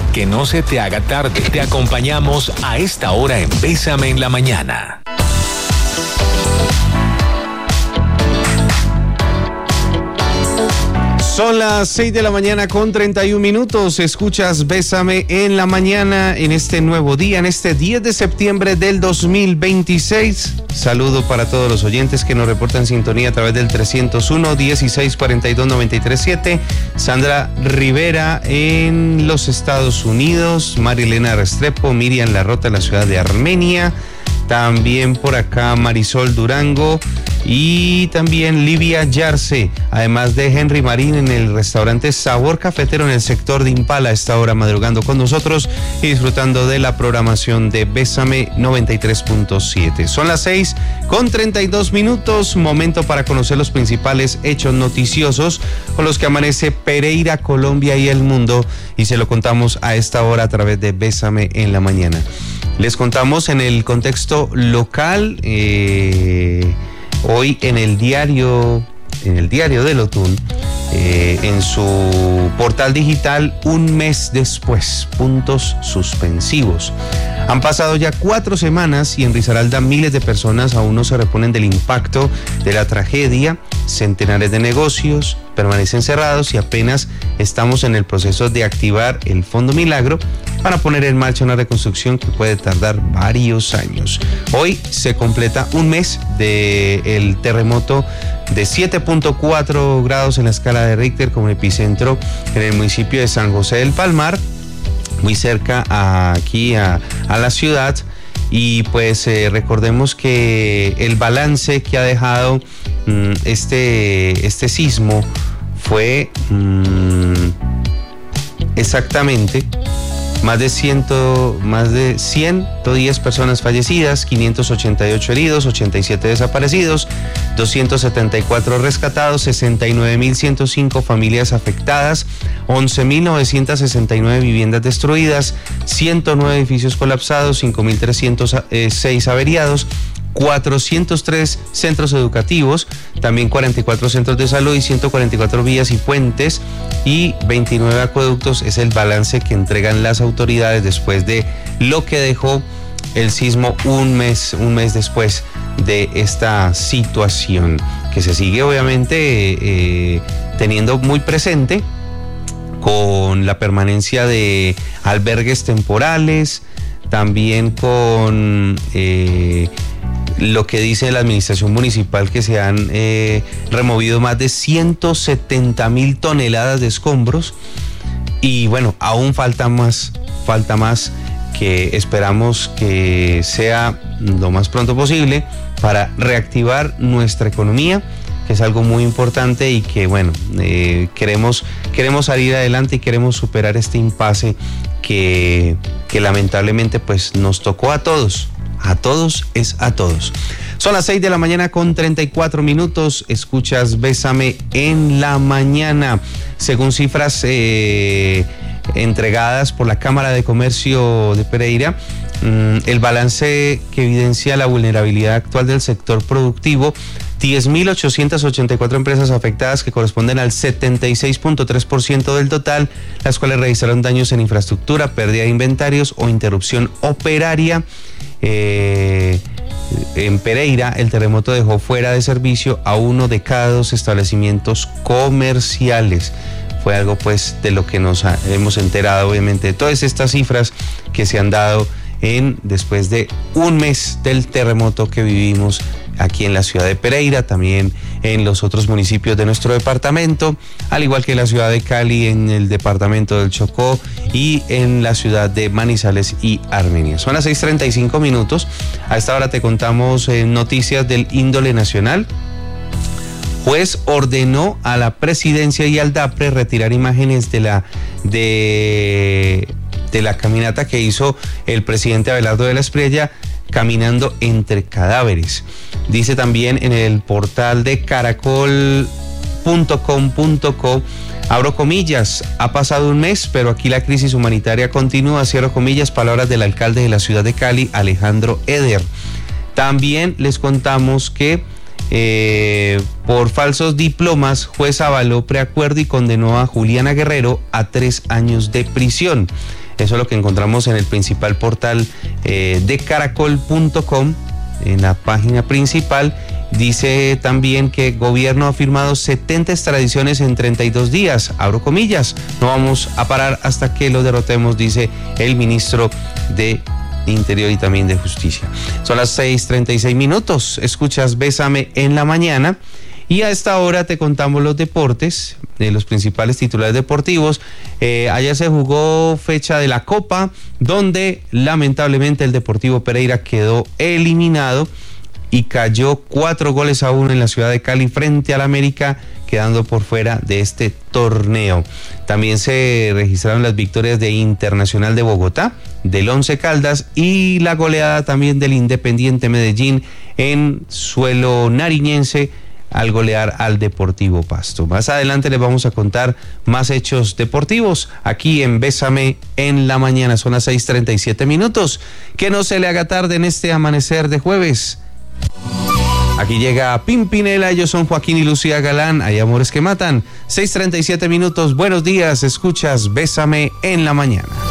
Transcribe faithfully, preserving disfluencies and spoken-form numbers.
Que no se te haga tarde. Te acompañamos a esta hora en Bésame en la Mañana. Son las seis de la mañana con treinta y un minutos. Escuchas Bésame en la Mañana en este nuevo día, en este diez de septiembre del dos mil veintiséis. Saludo para todos los oyentes que nos reportan sintonía a través del trescientos uno, dieciséis cuarenta y dos, noventa y tres siete. Sandra Rivera en los Estados Unidos. Marilena Restrepo, Miriam Larrota en la ciudad de Armenia. También por acá Marisol Durango y también Livia Yarce, además de Henry Marín en el restaurante Sabor Cafetero en el sector de Impala, a esta hora madrugando con nosotros y disfrutando de la programación de Bésame noventa y tres punto siete. Son las seis con treinta y dos minutos, momento para conocer los principales hechos noticiosos con los que amanece Pereira, Colombia y el mundo, y se lo contamos a esta hora a través de Bésame en la Mañana. Les contamos en el contexto local, eh, hoy en el diario, en el diario del Otún, eh, en su portal digital, un mes después, puntos suspensivos. Han pasado ya cuatro semanas y en Risaralda miles de personas aún no se reponen del impacto de la tragedia. Centenares de negocios permanecen cerrados y apenas estamos en el proceso de activar el Fondo Milagro para poner en marcha una reconstrucción que puede tardar varios años. Hoy se completa un mes del terremoto de siete punto cuatro grados en la escala de Richter como epicentro en el municipio de San José del Palmar, muy cerca a, aquí a, a la ciudad. Y pues eh, recordemos que el balance que ha dejado mmm, este, este sismo fue mmm, exactamente más de, ciento, más de ciento diez personas fallecidas, quinientos ochenta y ocho heridos, ochenta y siete desaparecidos, doscientos setenta y cuatro rescatados, sesenta y nueve mil ciento cinco familias afectadas, once mil novecientos sesenta y nueve viviendas destruidas, ciento nueve edificios colapsados, cinco mil trescientos seis averiados, cuatrocientos tres centros educativos, también cuarenta y cuatro centros de salud y ciento cuarenta y cuatro vías y puentes y veintinueve acueductos. Es el balance que entregan las autoridades después de lo que dejó el sismo un mes, un mes después de esta situación que se sigue obviamente eh, teniendo muy presente con la permanencia de albergues temporales, también con eh, lo que dice la administración municipal, que se han eh, removido más de ciento setenta mil toneladas de escombros y bueno, aún falta más, falta más que esperamos que sea lo más pronto posible para reactivar nuestra economía, que es algo muy importante y que bueno, eh, queremos, queremos salir adelante y queremos superar este impasse que, que lamentablemente pues nos tocó a todos. A todos es a todos. Son las seis de la mañana con treinta y cuatro minutos. Escuchas Bésame en la Mañana. Según cifras eh, entregadas por la Cámara de Comercio de Pereira, mmm, el balance que evidencia la vulnerabilidad actual del sector productivo, diez mil ochocientas ochenta y cuatro empresas afectadas, que corresponden al setenta y seis punto tres por ciento del total, las cuales registraron daños en infraestructura, pérdida de inventarios o interrupción operaria. Eh, en Pereira, el terremoto dejó fuera de servicio a uno de cada dos establecimientos comerciales. Fue algo pues de lo que nos ha, hemos enterado obviamente de todas estas cifras que se han dado en después de un mes del terremoto que vivimos aquí en la ciudad de Pereira, también en los otros municipios de nuestro departamento, al igual que en la ciudad de Cali, en el departamento del Chocó y en la ciudad de Manizales y Armenia. Son las seis treinta y cinco minutos. A esta hora te contamos eh, noticias del índole nacional. Juez ordenó a la presidencia y al DAPRE retirar imágenes de la de, de la caminata que hizo el presidente Abelardo de la Espriella, caminando entre cadáveres. Dice también en el portal de caracol punto com punto co, abro comillas, ha pasado un mes, pero aquí la crisis humanitaria continúa, cierro comillas, palabras del alcalde de la ciudad de Cali, Alejandro Eder. También les contamos que eh, por falsos diplomas, juez avaló preacuerdo y condenó a Juliana Guerrero a tres años de prisión. Eso es lo que encontramos en el principal portal eh, de caracol punto com, en la página principal. Dice también que gobierno ha firmado setenta extradiciones en treinta y dos días, abro comillas, no vamos a parar hasta que lo derrotemos, dice el ministro de Interior y también de Justicia. Son las seis treinta y seis minutos, escuchas Bésame en la mañana y a esta hora te contamos los deportes, de los principales titulares deportivos. Eh, ayer se jugó fecha de la Copa, donde lamentablemente el Deportivo Pereira quedó eliminado y cayó cuatro goles a uno en la ciudad de Cali frente al América, quedando por fuera de este torneo. También se registraron las victorias de Internacional de Bogotá, del Once Caldas y la goleada también del Independiente Medellín en suelo nariñense al golear al Deportivo Pasto. Más adelante les vamos a contar más hechos deportivos aquí en Bésame en la mañana. Son las seis treinta y siete minutos. Que no se le haga tarde en este amanecer de jueves. Aquí llega Pimpinela, ellos son Joaquín y Lucía Galán, hay amores que matan. seis treinta y siete minutos, buenos días, escuchas Bésame en la mañana.